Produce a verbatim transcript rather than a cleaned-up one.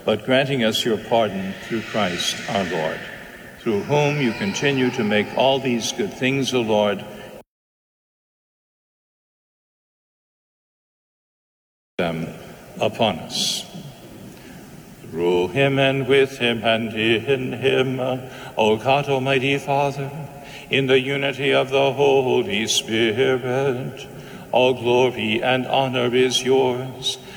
but granting us your pardon through Christ our Lord, through whom you continue to make all these good things, O Lord, them upon us. Through him and with him and in him, O God, Almighty Father, in the unity of the Holy Spirit, all glory and honor is yours,